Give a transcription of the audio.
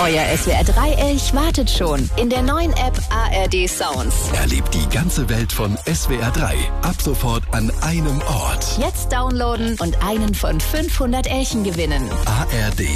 Euer SWR 3 Elch wartet schon in der neuen App ARD Sounds. Erlebt die ganze Welt von SWR 3 ab sofort an einem Ort. Jetzt downloaden und einen von 500 Elchen gewinnen. ARD